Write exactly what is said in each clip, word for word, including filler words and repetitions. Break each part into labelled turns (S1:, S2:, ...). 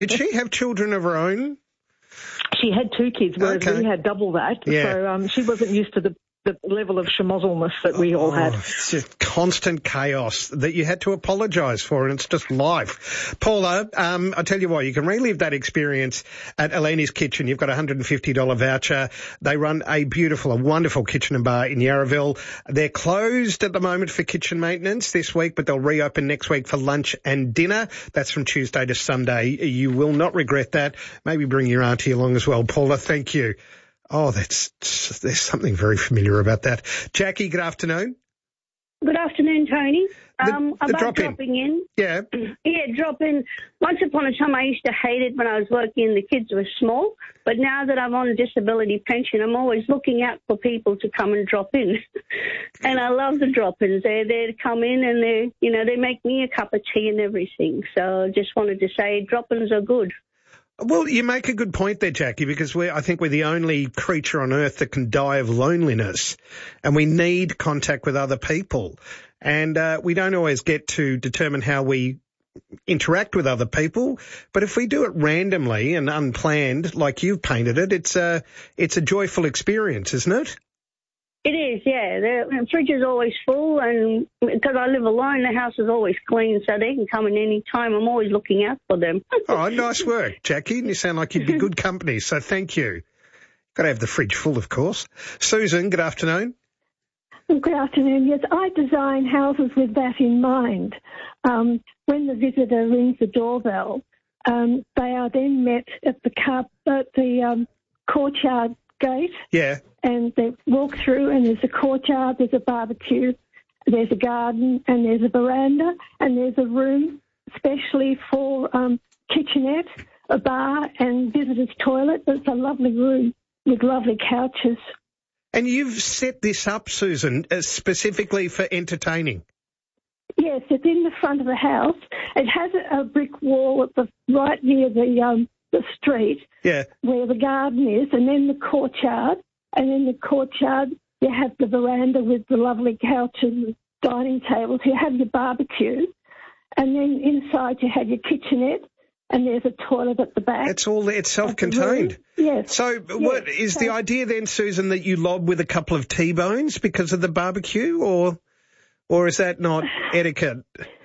S1: Did she have children of her own?
S2: She had two kids, whereas
S1: Okay.
S2: we had double that.
S1: Yeah.
S2: So um, she wasn't used to the, the level of schmozzleness that we all had.
S1: Oh, it's just constant chaos that you had to apologise for, and it's just life. Paula, um, I tell you what, you can relive that experience at Eleni's Kitchen. You've got a one hundred fifty dollars voucher. They run a beautiful, a wonderful kitchen and bar in Yarraville. They're closed at the moment for kitchen maintenance this week, but they'll reopen next week for lunch and dinner. That's from Tuesday to Sunday. You will not regret that. Maybe bring your auntie along as well. Paula, thank you. Oh, that's, there's something very familiar about that. Jackie, good afternoon.
S3: Good afternoon, Tony.
S1: The,
S3: um,
S1: the
S3: about
S1: drop in.
S3: dropping in.
S1: Yeah.
S3: Yeah, drop in. Once upon a time, I used to hate it when I was working and the kids were small. But now that I'm on a disability pension, I'm always looking out for people to come and drop in. And I love the drop-ins. They're there to come in and they, you know, they make me a cup of tea and everything. So I just wanted to say drop-ins are good.
S1: Well, you make a good point there, Jackie, because we I think we're the only creature on earth that can die of loneliness, and we need contact with other people. And uh, we don't always get to determine how we interact with other people, but if we do it randomly and unplanned, like you've painted it, it's a, it's a joyful experience, isn't it?
S3: It is, yeah. The fridge is always full, and because I live alone, the house is always clean, so they can come in any time. I'm always looking out for them.
S1: Oh, nice work, Jackie. You sound like you'd be good company, so thank you. Got to have the fridge full, of course. Susan, good afternoon.
S4: Good afternoon. Yes, I design houses with that in mind. Um, when the visitor rings the doorbell, um, they are then met at the car, at the um, courtyard gate.
S1: Yeah.
S4: And they walk through, and there's a courtyard, there's a barbecue, there's a garden, and there's a veranda, and there's a room specially for um, kitchenette, a bar, and visitor's toilet. It's a lovely room with lovely couches.
S1: And you've set this up, Susan, uh, specifically for entertaining.
S4: Yes, it's in the front of the house. It has a, a brick wall at the right near the um, the street,
S1: yeah,
S4: where the garden is, and then the courtyard. And in the courtyard, you have the veranda with the lovely couches and dining tables. You have your barbecue, and then inside you have your kitchenette, and there's a toilet at the back.
S1: It's all it's self-contained.
S4: Yes.
S1: So,
S4: yes.
S1: what is
S4: so,
S1: the idea then, Susan, that you lob with a couple of T-bones because of the barbecue, or or is that not etiquette?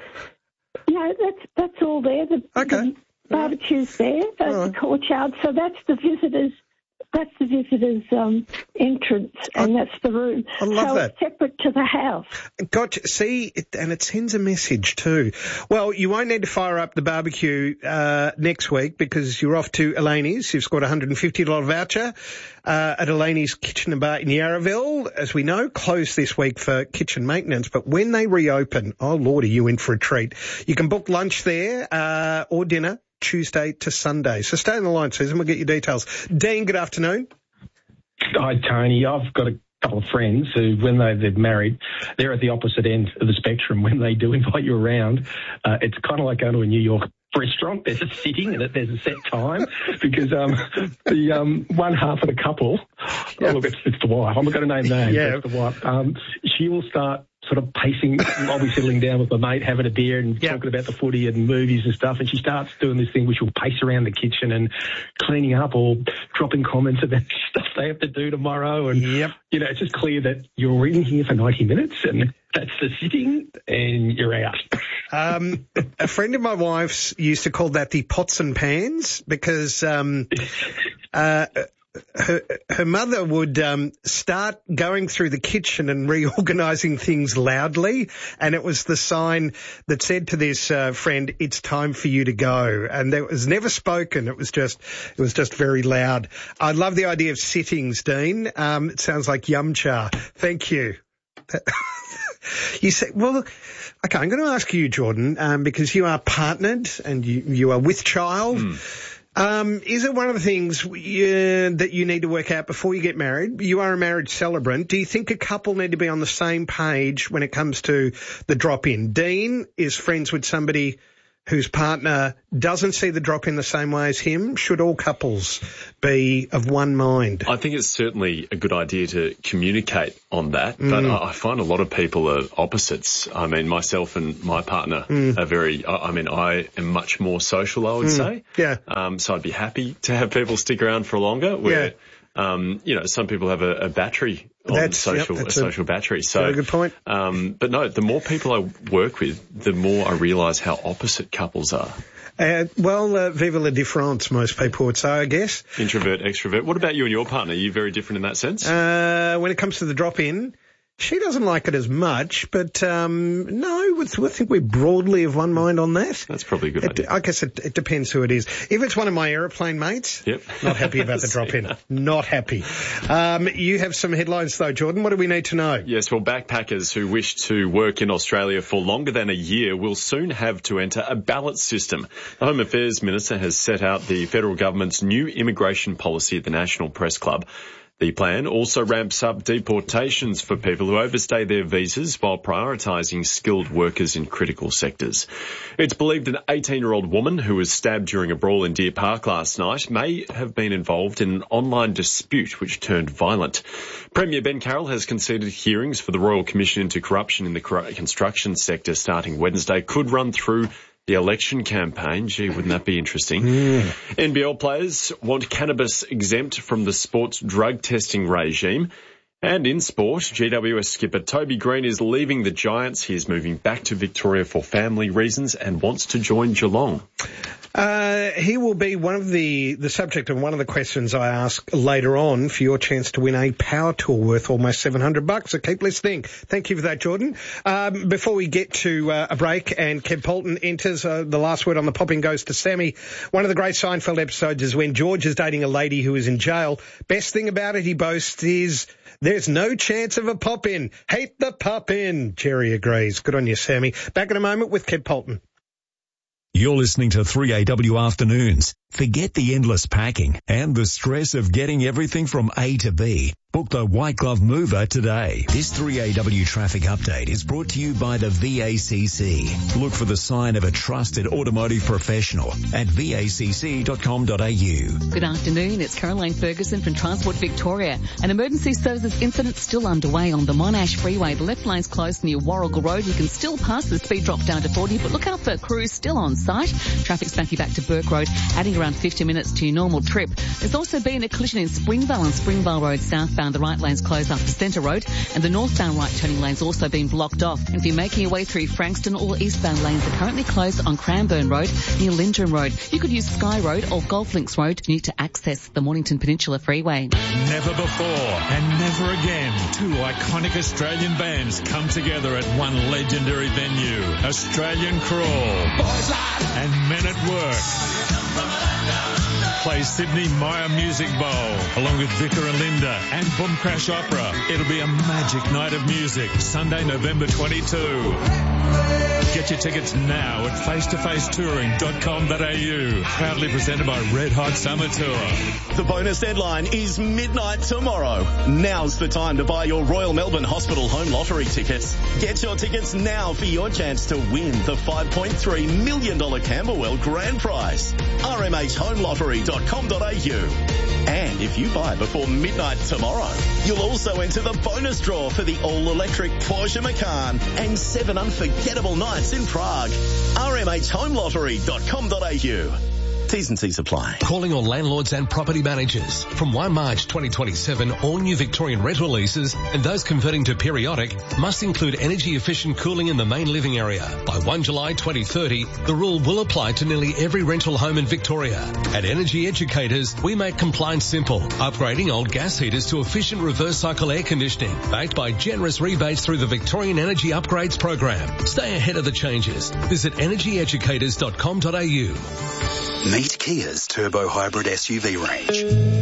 S4: No, that's that's all there. The,
S1: okay.
S4: The barbecue's there at right. the courtyard, so that's the visitors. That's the visitor's um, entrance, and I, that's the room.
S1: I love
S4: so
S1: that.
S4: It's separate to the house.
S1: Gotcha. See, it, and it sends a message too. Well, you won't need to fire up the barbecue uh, next week because you're off to Eleni's. You've scored a one hundred fifty dollars voucher uh, at Eleni's Kitchen and Bar in Yarraville. As we know, closed this week for kitchen maintenance. But when they reopen, oh, Lord, are you in for a treat. You can book lunch there uh, or dinner. Tuesday to Sunday. So stay on the line, Susan. We'll get your details. Dean, good afternoon.
S5: Hi, Tony. I've got a couple of friends who, when they, they're married, they're at the opposite end of the spectrum. When they do invite you around, uh, it's kind of like going to a New York restaurant. There's a sitting and there's a set time because um, the um, one half of the couple, yeah. oh, look, it's, it's the wife. I'm not going to name names.
S1: Yeah.
S5: It's the wife. Um, she will start sort of pacing. I'll be settling down with my mate, having a beer and yep. talking about the footy and movies and stuff, and she starts doing this thing which will pace around the kitchen and cleaning up or dropping comments about stuff they have to do tomorrow. And,
S1: yep.
S5: you know, it's just clear that you're in here for ninety minutes and that's the sitting and you're out.
S1: um, a friend of my wife's used to call that the pots and pans because um, uh, her, her mother would um, start going through the kitchen and reorganising things loudly, and it was the sign that said to this uh, friend, "It's time for you to go." And it was never spoken. It was just, it was just very loud. I love the idea of sittings, Dean. Um, it sounds like yum cha. Thank you. You say, well, okay, I'm going to ask you, Jordan, um, because you are partnered and you, you are with child. Mm. Um, is it one of the things you, that you need to work out before you get married? You are a marriage celebrant. Do you think a couple need to be on the same page when it comes to the drop-in? Dean is friends with somebody whose partner doesn't see the drop in the same way as him? Should all couples be of one mind?
S6: I think it's certainly a good idea to communicate on that, mm. but I find a lot of people are opposites. I mean, myself and my partner mm. are very, I mean, I am much more social, I would mm. say.
S1: Yeah.
S6: Um, so I'd be happy to have people stick around for longer. Where, yeah. Um, you know, some people have a, a battery on
S1: that's,
S6: social,
S1: yep,
S6: a social a battery. So,
S1: very good point.
S6: Um, but no, the more people I work with, the more I realise how opposite couples are.
S1: Uh, well, uh, vive la différence, most people would say, I guess.
S6: Introvert, extrovert. What about you and your partner? Are you very different in that sense?
S1: Uh, when it comes to the drop-in, she doesn't like it as much, but um, no, I think we're broadly of one mind on that.
S6: That's probably a good
S1: it,
S6: idea.
S1: I guess it, it depends who it is. If it's one of my aeroplane mates,
S6: yep.
S1: not happy about the drop-in. Not happy. Um, you have some headlines, though, Jordan. What do we need to know?
S6: Yes, well, backpackers who wish to work in Australia for longer than a year will soon have to enter a ballot system. The Home Affairs Minister has set out the federal government's new immigration policy at the National Press Club. The plan also ramps up deportations for people who overstay their visas while prioritising skilled workers in critical sectors. It's believed an eighteen-year-old woman who was stabbed during a brawl in Deer Park last night may have been involved in an online dispute which turned violent. Premier Ben Carroll has conceded hearings for the Royal Commission into Corruption in the construction sector starting Wednesday could run through the election campaign. Gee, wouldn't that be interesting?
S1: Mm.
S6: N B L players want cannabis exempt from the sports drug testing regime. And in sport, G W S skipper Toby Green is leaving the Giants. He is moving back to Victoria for family reasons and wants to join Geelong.
S1: Uh, he will be one of the, the subject of one of the questions I ask later on for your chance to win a power tool worth almost seven hundred bucks. So keep listening. Thank you for that, Jordan. Um, before we get to uh, a break and Kev Polton enters, uh, the last word on the popping goes to Sammy. One of the great Seinfeld episodes is when George is dating a lady who is in jail. Best thing about it, he boasts, is there's no chance of a pop-in. Hate the pop-in. Jerry agrees. Good on you, Sammy. Back in a moment with Kev Polton.
S7: You're listening to three A W Afternoons. Forget the endless packing and the stress of getting everything from A to B. Book the White Glove Mover today. This three A W traffic update is brought to you by the V A C C. Look for the sign of a trusted automotive professional at V A C C dot com dot A U.
S8: Good afternoon. It's Caroline Ferguson from Transport Victoria. An emergency services incident still underway on the Monash Freeway. The left lane's closed near Warrigal Road. You can still pass. The speed drop down to forty, but look out for crews still on site. Traffic's backing back to Burke Road, adding around fifty minutes to your normal trip. There's also been a collision in Springvale on Springvale Road southbound. The right lane's closed after Centre Road, and the northbound right turning lane's also been blocked off. And if you're making your way through Frankston, all eastbound lanes are currently closed on Cranbourne Road near Lindrum Road. You could use Sky Road or Golf Links Road to need to access the Mornington Peninsula Freeway.
S9: Never before and never again, two iconic Australian bands come together at one legendary venue. Australian Crawl and Men at Work play Sydney Myer Music Bowl along with Vicar and Linda and Boom Crash Opera. It'll be a magic night of music, Sunday, November twenty-second. Get your tickets now at face to face touring dot com dot A U. Proudly presented by Red Hot Summer Tour.
S10: The bonus deadline is midnight tomorrow. Now's the time to buy your Royal Melbourne Hospital Home Lottery tickets. Get your tickets now for your chance to win the five point three million dollars Camberwell Grand Prize. R M H home lottery dot com dot A U. And if you buy before midnight tomorrow, you'll also enter the bonus draw for the all-electric Porsche Macan and seven unforgettable nights in Prague. R M H home lottery dot com dot A U. T's and C's apply.
S11: Calling all landlords and property managers. From the first of March twenty twenty-seven, all new Victorian rental leases and those converting to periodic must include energy-efficient cooling in the main living area. By the first of July twenty thirty, the rule will apply to nearly every rental home in Victoria. At Energy Educators, we make compliance simple, upgrading old gas heaters to efficient reverse cycle air conditioning, backed by generous rebates through the Victorian Energy Upgrades program. Stay ahead of the changes. Visit energy educators dot com dot A U.
S12: Meet Kia's Turbo Hybrid S U V range.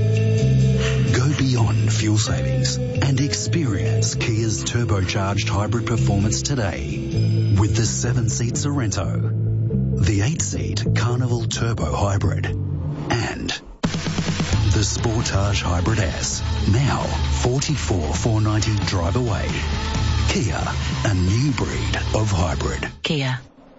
S12: Go beyond fuel savings and experience Kia's turbocharged hybrid performance today with the seven-seat Sorrento, the eight-seat Carnival Turbo Hybrid, and the Sportage Hybrid S. Now forty-four thousand four hundred ninety drive away. Kia, a new breed of hybrid.
S8: Kia,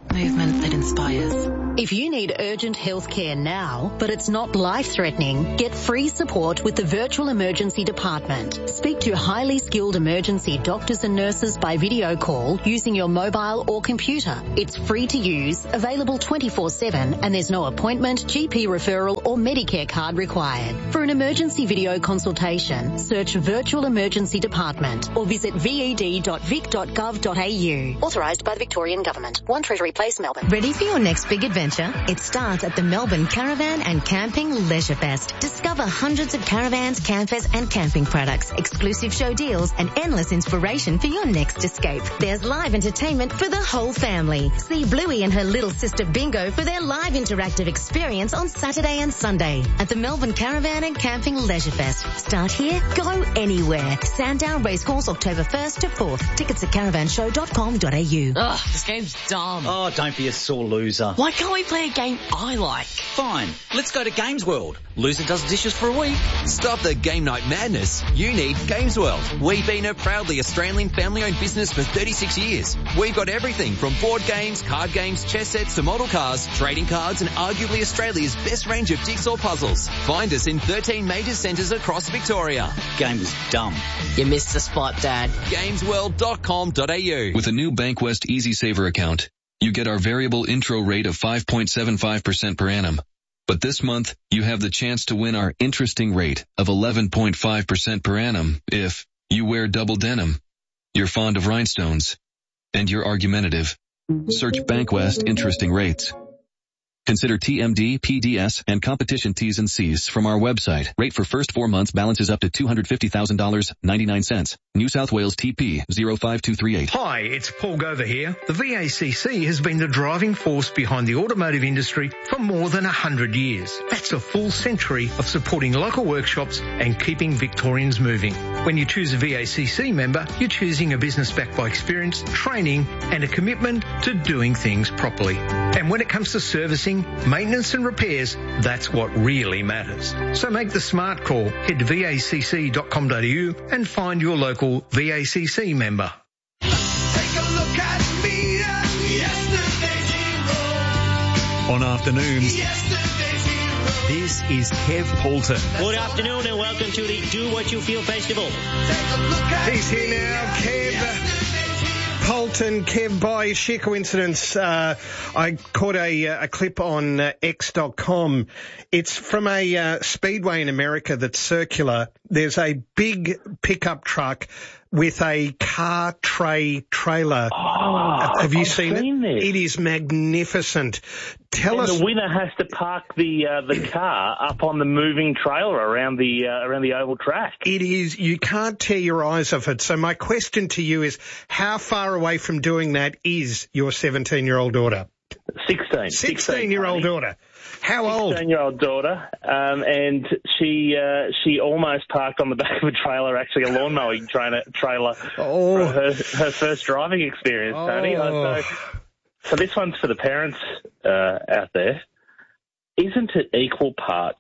S13: Movement that inspires.
S14: If you need urgent health care now, but it's not life-threatening, get free support with the Virtual Emergency Department. Speak to highly skilled emergency doctors and nurses by video call using your mobile or computer. It's free to use, available twenty-four seven, and there's no appointment, G P referral or Medicare card required. For an emergency video consultation, search Virtual Emergency Department or visit v e d dot vic dot gov dot a u. Authorised by the Victorian Government. One Treasury Place, Melbourne.
S15: Ready for your next big adventure? It starts at the Melbourne Caravan and Camping Leisure Fest. Discover hundreds of caravans, campers and camping products, exclusive show deals and endless inspiration for your next escape. There's live entertainment for the whole family. See Bluey and her little sister Bingo for their live interactive experience on Saturday and Sunday at the Melbourne Caravan and Camping Leisure Fest. Start here, go anywhere. Sandown Racecourse, October first to fourth. Tickets at caravan show dot com dot a u.
S16: Ugh, this game's dumb.
S17: Oh, don't be a sore loser.
S16: Why can't we play a game I like?
S17: Fine, let's go to Games World. Loser does dishes for a week.
S18: Stop the game night madness. You need Games World. We've been a proudly Australian family-owned business for thirty-six years. We've got everything from board games, card games, chess sets to model cars, trading cards and arguably Australia's best range of jigsaw puzzles. Find us in thirteen major centres across Victoria.
S17: Game was dumb.
S16: You missed the spot, Dad.
S18: games world dot com dot a u.
S19: With a new Bankwest Easy Saver account, you get our variable intro rate of five point seven five percent per annum. But this month, you have the chance to win our interesting rate of eleven point five percent per annum if you wear double denim, you're fond of rhinestones, and you're argumentative. Search Bankwest Interesting Rates. Consider T M D, P D S, and competition T's and C's from our website. Rate for first four months balances up to two hundred fifty thousand dollars and ninety-nine cents. New South Wales T P zero five two three eight.
S20: Hi, it's Paul Gover here. The V A C C has been the driving force behind the automotive industry for more than one hundred years. That's a full century of supporting local workshops and keeping Victorians moving. When you choose a V A C C member, you're choosing a business backed by experience, training, and a commitment to doing things properly. And when it comes to servicing, maintenance and repairs, that's what really matters. So make the smart call. Head to v a c c dot com dot a u and find your local V A C C member.
S21: Take a look at me and yesterday's hero.
S7: On afternoons,
S21: Yesterday's hero.
S7: this is Kev Poulton.
S22: Good afternoon and welcome to the Do What You Feel Festival.
S1: He's here now, Kev Poulton. Kev, by sheer coincidence, uh, I caught a, a clip on uh, X dot com. It's from a uh, speedway in America that's circular. There's a big pickup truck with a car tray trailer.
S23: Oh,
S1: Have you
S23: I've
S1: seen,
S23: seen
S1: it?
S23: This.
S1: It is magnificent. Tell
S23: and
S1: us.
S23: The winner has to park the uh, the car up on the moving trailer around the uh, around the oval track.
S1: It is. You can't tear your eyes off it. So my question to you is, how far away from doing that is your seventeen-year-old daughter?
S23: Sixteen.
S1: Sixteen-year-old daughter. How old?
S23: Sixteen-year-old daughter, um, and she uh, she almost parked on the back of a trailer, actually a lawn mowing trainer, trailer,
S1: oh.
S23: for her her first driving experience, Tony.
S1: Oh.
S23: So, so this one's for the parents uh, out there. Isn't it equal parts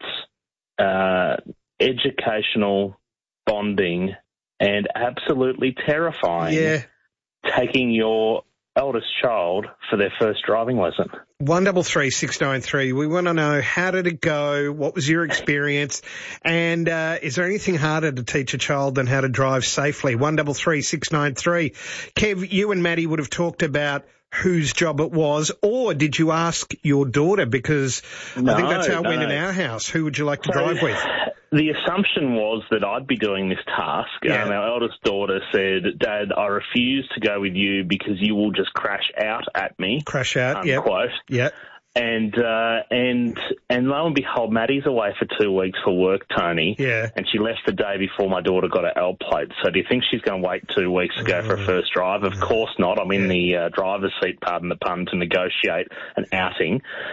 S23: uh, educational, bonding, and absolutely terrifying?
S1: Yeah.
S23: Taking your eldest child for their first driving lesson.
S1: One double three six nine three. We want to know, how did it go? What was your experience? And uh, is there anything harder to teach a child than how to drive safely? One double three six nine three. Kev, you and Maddie would have talked about whose job it was, or did you ask your daughter? Because
S23: no,
S1: I think that's how it
S23: no.
S1: went in our house. Who would you like to
S23: So,
S1: drive with?
S23: The assumption was that I'd be doing this task.
S1: Yeah.
S23: Um, our eldest daughter said, Dad, I refuse to go with you because you will just crash out at me.
S1: Crash out, yeah.
S23: Unquote.
S1: Yep.
S23: And, uh, and, and lo and behold, Maddie's away for two weeks for work, Tony.
S1: Yeah.
S23: And she left the day before my daughter got her L plate. So do you think she's going to wait two weeks to go for a first drive? Of course not. I'm in the uh, driver's seat, pardon the pun, to negotiate an outing.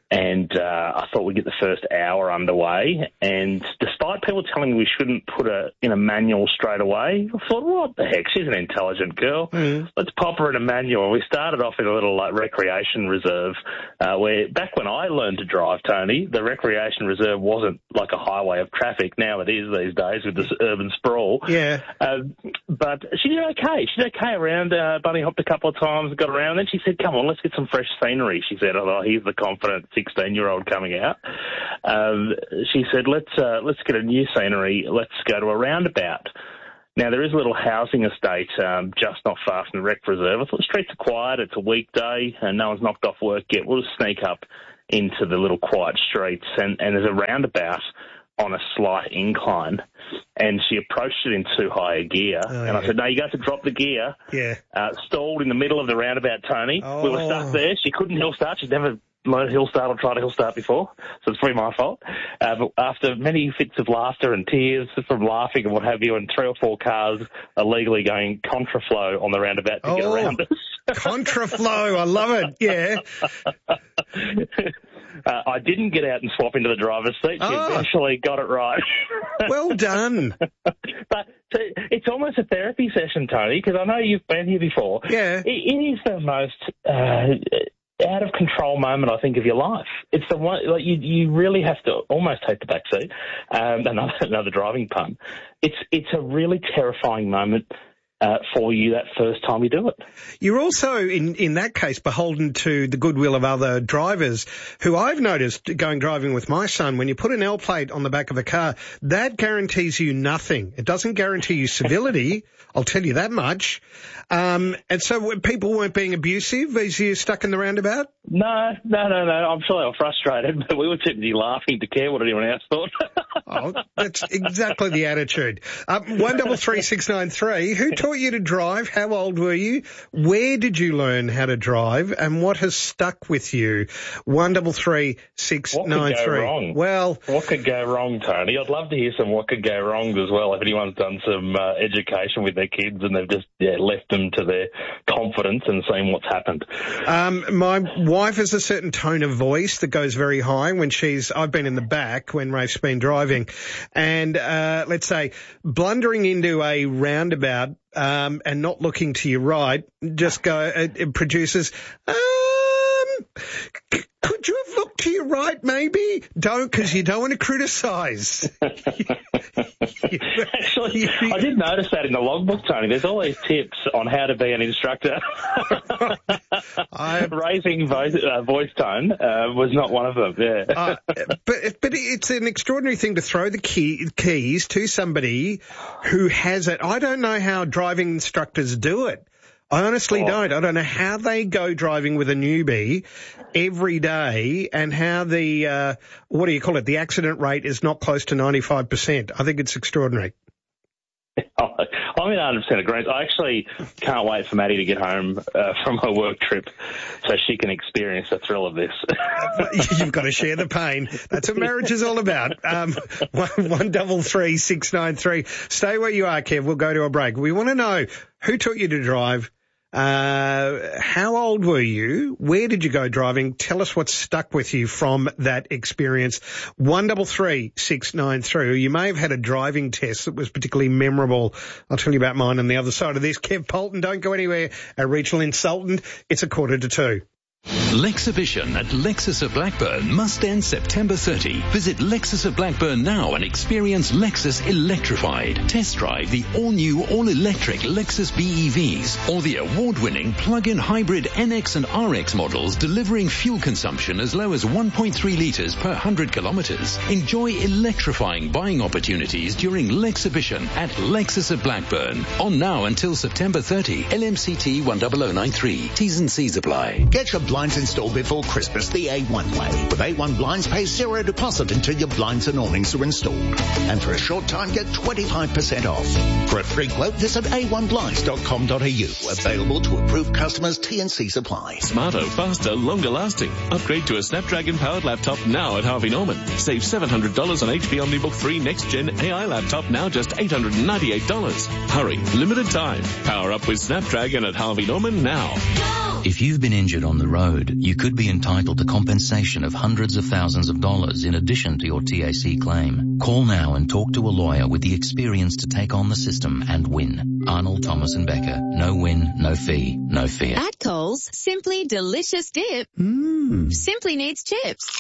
S23: and uh, I thought we'd get the first hour underway. And despite people telling me we shouldn't put her in a manual straight away, I thought, what the heck? She's an intelligent girl. Mm. Let's pop her in a manual. We started off in a little like recreation reserve, uh, where back when I learned to drive, Tony, the recreation reserve wasn't like a highway of traffic. Now it is these days with this urban sprawl.
S1: Yeah.
S23: Uh, but she did okay. She did okay around. Uh, bunny hopped a couple of times, got around. Then she said, "Come on, let's get some fresh scenery." She said, "Oh, here's the confident sixteen-year-old coming out." Um, she said, "Let's uh, let's get a new scenery. Let's go to a roundabout." Now, there is a little housing estate um, just not far from the rec reserve. I thought the streets are quiet. It's a weekday and no one's knocked off work yet. We'll just sneak up into the little quiet streets, and, and there's a roundabout on a slight incline, and she approached it in too high a gear. Oh, and yeah. I said, "No, you got to drop the gear."
S1: Yeah.
S23: Uh, stalled in the middle of the roundabout, Tony.
S1: Oh.
S23: We were stuck there. She couldn't hill start. She'd never learned hill start or tried to hill start before, so it's probably my fault. Uh, but after many fits of laughter and tears from laughing and what have you, and three or four cars illegally going contraflow on the roundabout to
S1: oh,
S23: get around us.
S1: Contraflow, I love it, yeah.
S23: Uh, I didn't get out and swap into the driver's seat. She oh. eventually got it right.
S1: Well done.
S23: But so, it's almost a therapy session, Tony, because I know you've been here before.
S1: Yeah.
S23: It, it is the most uh, out of control moment, I think, of your life. It's the one, like, you you really have to almost take the back seat. Um, another, another driving pun. It's, it's a really terrifying moment Uh, for you that first time you do it.
S1: You're also, in, in that case, beholden to the goodwill of other drivers who I've noticed going driving with my son, when you put an L plate on the back of a car, that guarantees you nothing. It doesn't guarantee you civility, I'll tell you that much. Um, and so people weren't being abusive as you stuck in the roundabout?
S23: No, no, no, no. I'm sure they were frustrated, but we were too busy laughing to care what anyone else thought.
S1: Oh, that's exactly the attitude. Um, one double three six nine three. Who taught you to drive? How old were you? Where did you learn how to drive? And what has stuck with you? One double three six nine three.
S23: What could go wrong?
S1: Well,
S23: what could go wrong, Tony? I'd love to hear some what could go wrong as well. If anyone's done some uh, education with their kids and they've just yeah, left them to their confidence and seen what's happened.
S1: Um, my wife has a certain tone of voice that goes very high when she's. I've been in the back when Rafe's been driving. And uh, let's say blundering into a roundabout um, and not looking to your right, just go. It, it produces. Um, c- could you have looked to your right? Maybe don't, because you don't want to criticise.
S23: Actually, I did notice that in the logbook, Tony. There's all these tips on how to be an instructor. Raising voice, uh, voice tone uh, was not one of them, yeah.
S1: uh, but but it's an extraordinary thing to throw the key, keys to somebody who has it. I don't know how driving instructors do it. I honestly oh. don't. I don't know how they go driving with a newbie every day and how the, uh, what do you call it, the accident rate is not close to ninety-five percent. I think it's extraordinary.
S23: I'm in one hundred percent agreement. I actually can't wait for Maddie to get home uh, from her work trip so she can experience the thrill of this.
S1: You've got to share the pain. That's what marriage is all about. Um, one, one double three six nine three. Stay where you are, Kev. We'll go to a break. We want to know who taught you to drive. Uh, how old were you? Where did you go driving? Tell us what stuck with you from that experience. One double three six nine three. You may have had a driving test that was particularly memorable. I'll tell you about mine on the other side of this. Kev Polton, don't go anywhere. A regional insultant. It's a quarter to two.
S2: Lexhibition at Lexus of Blackburn must end September thirtieth. Visit Lexus of Blackburn now and experience Lexus electrified. Test drive the all-new, all-electric Lexus B E Vs or the award-winning plug-in hybrid N X and R X models delivering fuel consumption as low as one point three litres per one hundred kilometres. Enjoy electrifying buying opportunities during Lexhibition at Lexus of Blackburn. On now until September thirtieth. L M C T one zero zero nine three. T's and C's apply.
S3: Get your blinds installed before Christmas the A one way. With A one Blinds, pay zero deposit until your blinds and awnings are installed. And for a short time, get twenty-five percent off. For a free quote, visit a one blinds dot com dot a u. Available to approved customers. T and C's apply.
S4: Smarter, faster, longer lasting. Upgrade to a Snapdragon-powered laptop now at Harvey Norman. Save seven hundred dollars on H P OmniBook three Next-Gen A I laptop, now just eight hundred ninety-eight dollars. Hurry, limited time. Power up with Snapdragon at Harvey Norman now.
S5: If you've been injured on the road, you could be entitled to compensation of hundreds of thousands of dollars in addition to your T A C claim. Call now and talk to a lawyer with the experience to take on the system and win. Arnold, Thomas and Becker. No win, no fee, no fear.
S6: At Coles, Simply Delicious Dip
S1: mm.
S6: simply needs chips.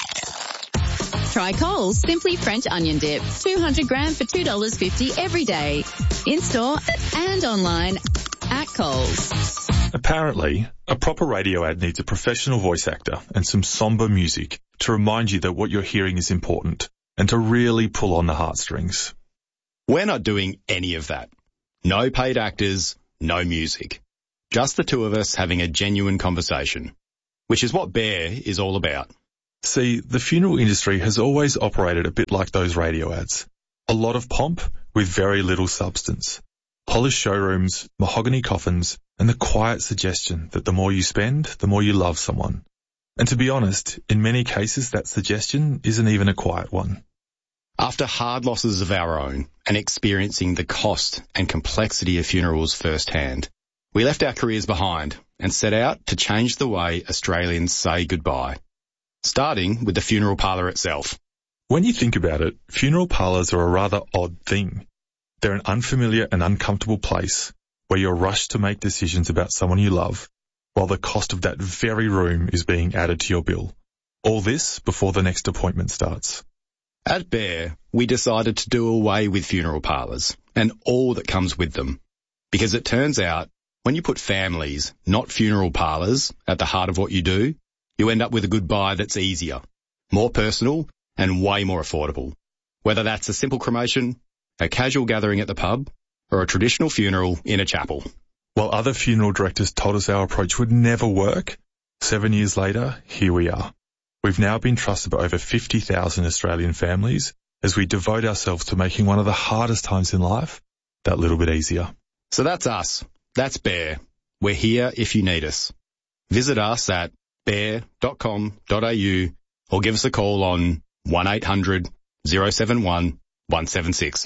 S6: Try Coles Simply French Onion Dip. two hundred gram for two dollars fifty every day. In-store and online at Coles.
S9: Apparently, a proper radio ad needs a professional voice actor and some somber music to remind you that what you're hearing is important and to really pull on the heartstrings.
S10: We're not doing any of that. No paid actors, no music. Just the two of us having a genuine conversation, which is what Bear is all about.
S9: See, the funeral industry has always operated a bit like those radio ads. A lot of pomp with very little substance. Polished showrooms, mahogany coffins, and the quiet suggestion that the more you spend, the more you love someone. And to be honest, in many cases that suggestion isn't even a quiet one.
S10: After hard losses of our own and experiencing the cost and complexity of funerals firsthand, we left our careers behind and set out to change the way Australians say goodbye, starting with the funeral parlour itself.
S9: When you think about it, funeral parlours are a rather odd thing. They're an unfamiliar and uncomfortable place where you're rushed to make decisions about someone you love, while the cost of that very room is being added to your bill. All this before the next appointment starts.
S10: At Bear, we decided to do away with funeral parlours and all that comes with them, because it turns out when you put families, not funeral parlours, at the heart of what you do, you end up with a goodbye that's easier, more personal and way more affordable. Whether that's a simple cremation, a casual gathering at the pub, or a traditional funeral in a chapel.
S9: While other funeral directors told us our approach would never work, seven years later, here we are. We've now been trusted by over fifty thousand Australian families as we devote ourselves to making one of the hardest times in life that little bit easier.
S10: So that's us. That's Bear. We're here if you need us. Visit us at bear dot com dot a u or give us a call on one eight hundred oh seven one one seven six.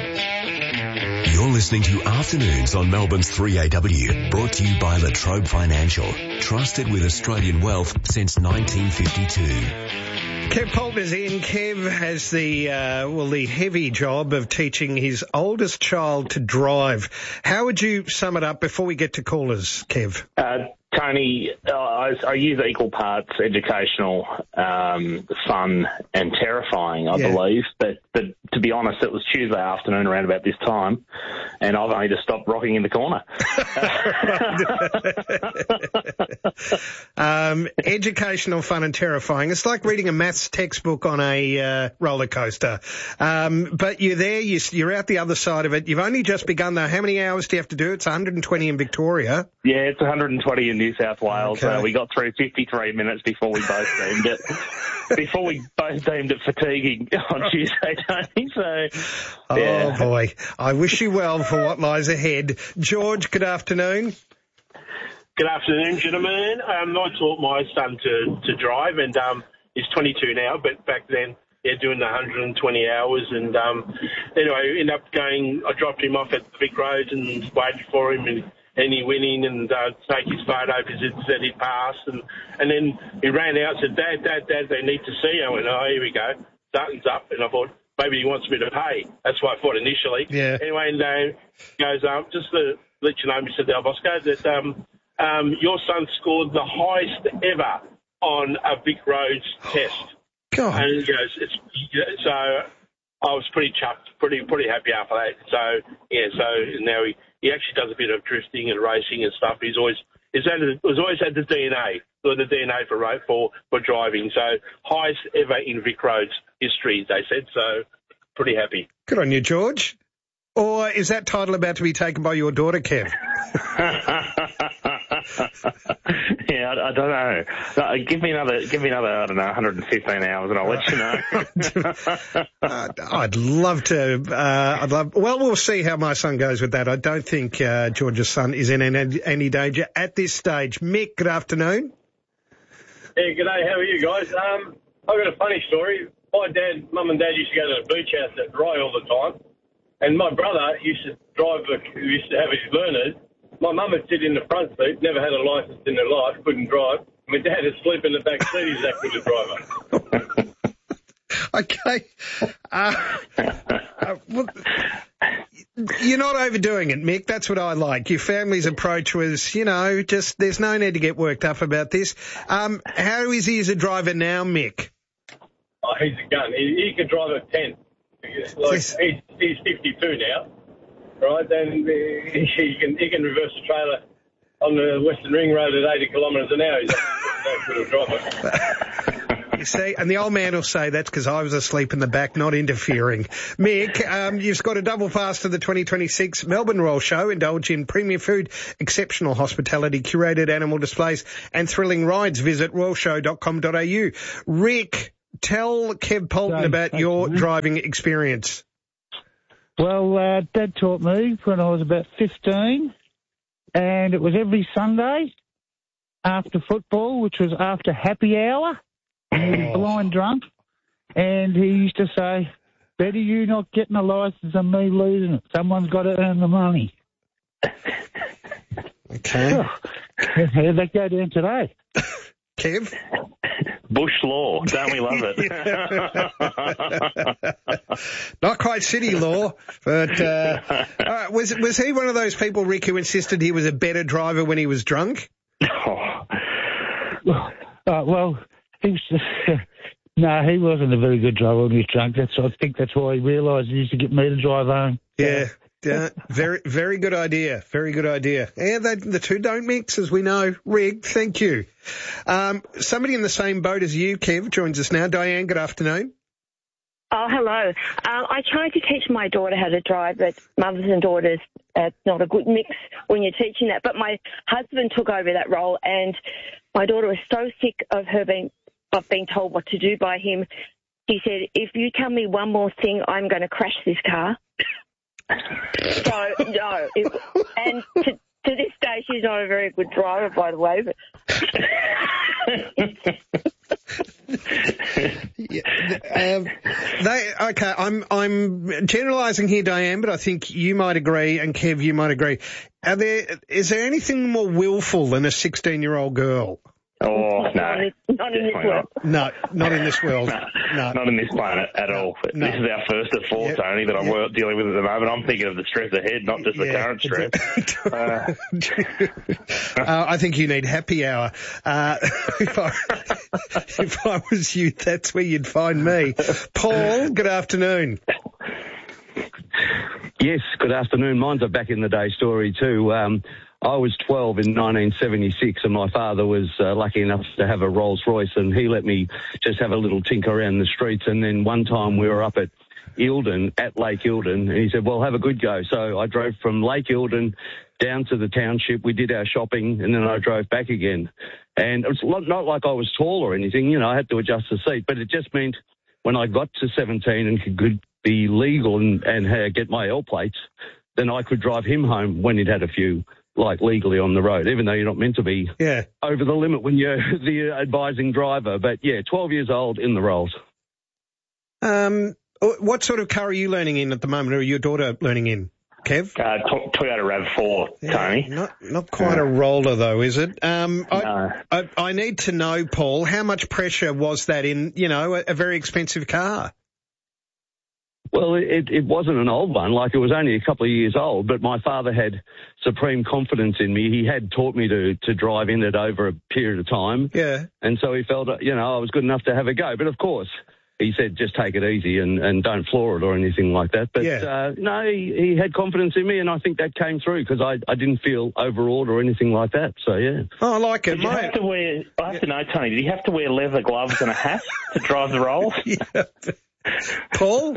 S7: You're listening to Afternoons on Melbourne's three A W, brought to you by Latrobe Financial, trusted with Australian wealth since nineteen fifty-two.
S1: Kev Poulter's in. Kev has the, uh, well, the heavy job of teaching his oldest child to drive. How would you sum it up before we get to callers, Kev?
S23: Uh, Tony, uh, I, I use equal parts educational, um, fun and terrifying, I
S1: Yeah.
S23: believe. But, but to be honest, it was Tuesday afternoon around about this time, and I've only just stopped rocking in the corner.
S1: um, educational, fun and terrifying. It's like reading a maths textbook on a uh, roller coaster. Um, but you're there, you, you're out the other side of it. You've only just begun though. How many hours do you have to do? It's one hundred twenty in Victoria.
S23: Yeah, it's one hundred twenty in New South Wales.
S1: Okay.
S23: Uh, we got through fifty-three minutes before we both deemed it. Before we both deemed it fatiguing on Tuesday, Tony. So, yeah.
S1: Oh boy, I wish you well for what lies ahead. George, good afternoon.
S24: Good afternoon, gentlemen. Um, I taught my son to, to drive, and um, he's twenty-two now, but back then, yeah, doing the one hundred twenty hours. And um, anyway, ended up going, I dropped him off at the Vic Road and waited for him, and, and he went in and uh, take his photo because it said he'd passed. And, and then he ran out and said, Dad, Dad, Dad, they need to see you. I went, oh, here we go. Something's up. And I thought, maybe he wants me to pay. That's what I thought initially.
S1: Yeah.
S24: Anyway, and uh, goes, um, just to let you know, Mister Del Bosco, that um, um, your son scored the highest ever on a Vic Roads test.
S1: God.
S24: And he goes, it's, so I was pretty chuffed, pretty pretty happy after that. So, yeah, so now he, he actually does a bit of drifting and racing and stuff. He's always he's had, he's always had the D N A, the D N A for for for driving. So highest ever in Vic Roads history, they said. So pretty happy.
S1: Good on you, George. Or is that title about to be taken by your daughter, Kev?
S23: Yeah, I, I don't know. No, give me another, give me another, I don't know, one hundred fifteen hours, and I'll let you know.
S1: uh, I'd love to. Uh, I'd love. Well, we'll see how my son goes with that. I don't think uh, George's son is in any, any danger at this stage. Mick, good afternoon.
S25: Yeah, g'day. How are you guys? Um, I've got a funny story. My dad, mum and dad used to go to the beach house at Rye all the time, and my brother used to drive. A, used to have his learners, my mum would sit in the front seat, never had a licence in her life, couldn't drive. My dad would sleep in the back seat, he's that good a driver.
S1: Okay. Uh, uh, well, you're not overdoing it, Mick. That's what I like. Your family's approach was, you know, just there's no need to get worked up about this. Um, how is he as a driver now, Mick?
S25: Oh, he's a gun. He, he can drive at ten. Like, he's, he's fifty-two now, right? And uh, he can he can reverse the trailer on the Western Ring Road at eighty kilometres an hour. He's that good a driver.
S1: You see, and the old man will say that's because I was asleep in the back, not interfering. Mick, um, you've got a double pass to the twenty twenty-six Melbourne Royal Show. Indulge in premium food, exceptional hospitality, curated animal displays and thrilling rides. Visit royal show dot com dot a u. Rick, tell Kev Polton
S8: Dave,
S1: about
S8: thanks,
S1: your
S8: man.
S1: driving experience.
S8: Well, uh, Dad taught me when I was about fifteen, and it was every Sunday after football, which was after happy hour. And he was blind drunk, and he used to say, better you not getting a licence than me losing it. Someone's got to earn the money.
S1: Okay.
S8: Oh, how'd that go down today?
S1: Kev?
S23: Bush law, don't we love it?
S1: Not quite city law, but uh, uh, was was he one of those people, Rick, who insisted he was a better driver when he was drunk?
S8: Oh. Uh, well, he was, uh, no, he wasn't a very good driver when he was drunk. That's I think that's why he realised he used to get me to drive home.
S1: Yeah. Yeah, very, very good idea. Very good idea. Yeah, they, the two don't mix, as we know. Rick, thank you. Um, somebody in the same boat as you, Kev, joins us now. Diane, good afternoon.
S11: Oh, hello. Um, I tried to teach my daughter how to drive, but mothers and daughters, uh, it's not a good mix when you're teaching that. But my husband took over that role, and my daughter was so sick of her being, of being told what to do by him. He said, if you tell me one more thing, I'm going to crash this car. So, no. It, and to, to this day, she's not a very good driver, by the way. But
S1: yeah, um, they, okay, I'm I'm generalising here, Diane, but I think you might agree, and Kev, you might agree. Are there is there anything more willful than a sixteen-year-old girl?
S23: Oh, no.
S11: Not in, not in this world.
S1: No, not in this world.
S23: No,
S1: no.
S23: Not in this planet at all.
S1: No.
S23: This is our first of four,
S1: Yep.
S23: Tony, that I'm
S1: Yep.
S23: wor- dealing with at the moment. I'm thinking of the stress ahead, not just the
S1: Yeah.
S23: current stress. uh,
S1: uh, I think you need happy hour. Uh, if, I, if I was you, that's where you'd find me. Paul, good afternoon.
S12: Yes, good afternoon. Mine's a back in the day story too. Um, I was twelve in nineteen seventy-six, and my father was uh, lucky enough to have a Rolls Royce, and he let me just have a little tinker around the streets. And then one time we were up at Eildon, at Lake Eildon, and he said, well, have a good go. So I drove from Lake Eildon down to the township. We did our shopping, and then I drove back again. And it's not not like I was tall or anything, you know, I had to adjust the seat, but it just meant when I got to seventeen and could be legal and, and uh, get my L plates, then I could drive him home when he'd had a few, like legally on the road, even though you're not meant to be
S1: yeah.
S12: over the limit when you're the advising driver. But yeah, twelve years old in the Rolls.
S1: Um, what sort of car are you learning in at the moment, or your daughter learning in, Kev?
S23: Uh, to- Toyota RAV four,
S1: Yeah,
S23: Tony.
S1: Not not quite a roller though, is it? Um, I,
S23: No.
S1: I, I need to know, Paul, how much pressure was that in, you know, a, a very expensive car?
S12: Well, it, it wasn't an old one, like it was only a couple of years old, but my father had supreme confidence in me. He had taught me to, to drive in it over a period of time.
S1: Yeah.
S12: And so he felt, you know, I was good enough to have a go. But of course, he said, just take it easy and, and don't floor it or anything like that. But,
S1: Yeah.
S12: uh, no, he, he had confidence in me, and I think that came through because I, I didn't feel overawed or anything like that. So, yeah.
S1: Oh, I like it.
S23: Did you
S1: My-
S23: have to wear, I have to know, Tony, did you have to wear leather gloves and a hat to drive the Rolls?
S1: Yeah. Paul?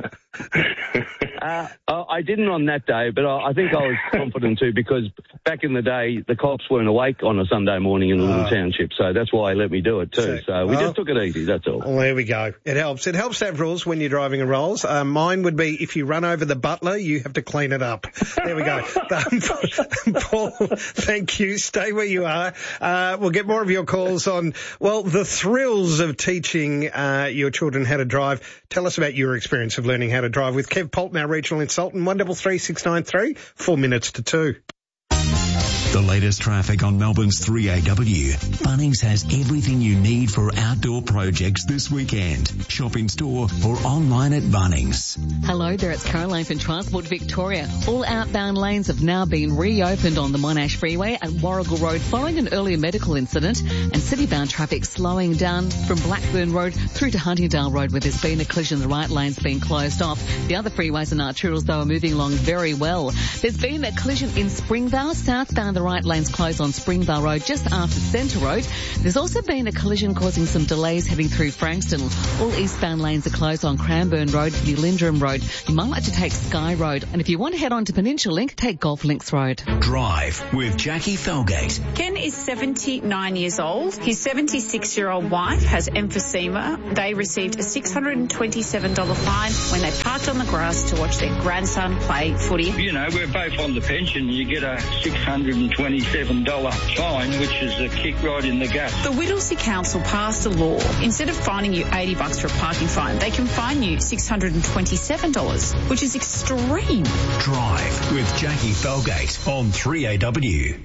S12: Uh, I I didn't on that day, but I, I think I was confident too because back in the day, the cops weren't awake on a Sunday morning in the little
S1: Oh.
S12: township, so that's why he let me do it too. So we
S1: Oh.
S12: just took it easy, that's all.
S1: Well, there we go. It helps. It helps to have rules when you're driving a Rolls. Um, mine would be if you run over the butler, you have to clean it up. There we go. Um, Paul, thank you. Stay where you are. Uh, we'll get more of your calls on, well, the thrills of teaching uh, your children how to drive. Tell us about your experience of learning how to drive with Kev Polton, our regional consultant, one double three six nine three, four minutes to two.
S7: The latest traffic on Melbourne's three A W. Bunnings has everything you need for outdoor projects this weekend. Shop in store or online at Bunnings.
S13: Hello there, it's Caroline from Transport Victoria. All outbound lanes have now been reopened on the Monash Freeway at Warrigal Road following an earlier medical incident, and city-bound traffic slowing down from Blackburn Road through to Huntingdale Road where there's been a collision. The right lane's been closed off. The other freeways and arterials, though, are moving along very well. There's been a collision in Springvale. Southbound, the right lane's closed on Springvale Road just after Centre Road. There's also been a collision causing some delays heading through Frankston. All eastbound lanes are closed on Cranbourne Road near Lindrum Road. You might like to take Sky Road, and if you want to head on to Peninsula Link, take Golf Links Road.
S7: Drive with Jackie Felgate.
S14: Ken is seventy-nine years old. His seventy-six-year-old wife has emphysema. They received a six hundred twenty-seven dollars fine when they parked on the grass to watch their grandson play footy.
S15: You know, we're both on the pension. You get a six hundred twenty-seven dollars fine, which is a kick right in the gut.
S14: The Whittlesea Council passed a law. Instead of fining you eighty bucks for a parking fine, they can fine you six hundred twenty-seven dollars, which is extreme.
S7: Drive with Jackie Felgate on three A W.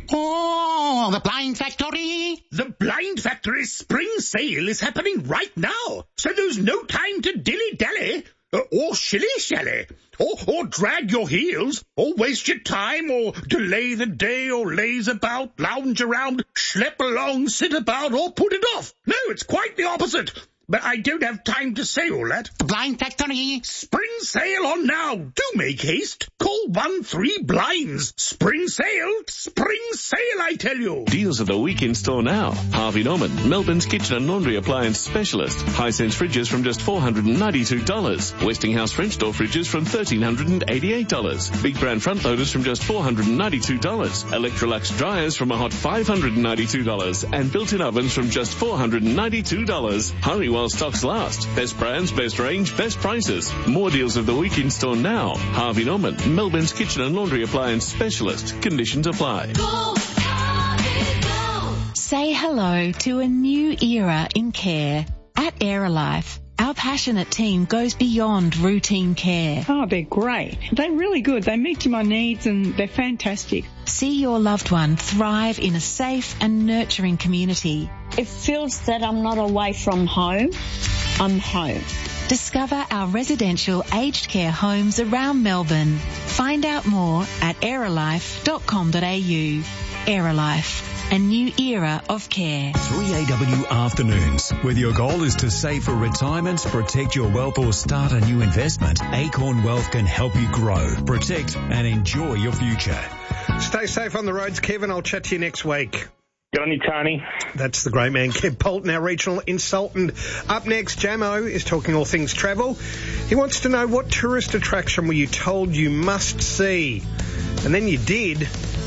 S16: Oh, the Blind Factory!
S17: The Blind Factory spring sale is happening right now, so there's no time to dilly-dally. Uh, or shilly-shally, or, or drag your heels, or waste your time, or delay the day, or laze about, lounge around, schlep along, sit about, or put it off. No, it's quite the opposite. But I don't have time to say all that.
S16: The Blind Factory.
S17: Spring sale on now. Do make haste. Call one three blinds. Spring sale. Spring sale, I tell you.
S4: Deals of the week in store now. Harvey Norman, Melbourne's kitchen and laundry appliance specialist. Hisense fridges from just four hundred ninety-two dollars. Westinghouse French door fridges from one thousand three hundred eighty-eight dollars. Big brand front loaders from just four hundred ninety-two dollars. Electrolux dryers from a hot five hundred ninety-two dollars. And built-in ovens from just four hundred ninety-two dollars. Hurry while stocks last. Best brands, best range, best prices. More deals of the week in store now. Harvey Norman, Melbourne's kitchen and laundry appliance specialist. Conditions apply.
S26: Go, Harvey, go.
S27: Say hello to a new era in care. At Aerolife, our passionate team goes beyond routine care.
S28: Oh, they're great. They're really good. They meet my needs and they're fantastic.
S27: See your loved one thrive in a safe and nurturing community.
S29: It feels that I'm not away from home. I'm home.
S27: Discover our residential aged care homes around Melbourne. Find out more at aerolife dot com dot a u. Aerolife, a new era of care.
S7: three A W Afternoons. Whether your goal is to save for retirement, protect your wealth or start a new investment, Acorn Wealth can help you grow, protect and enjoy your future.
S1: Stay safe on the roads, Kevin. I'll chat to you next week.
S24: Good on you, Tony.
S1: That's the great man, Kev Polton, our regional consultant. Up next, Jamo is talking all things travel. He wants to know, what tourist attraction were you told you must see? And then you did,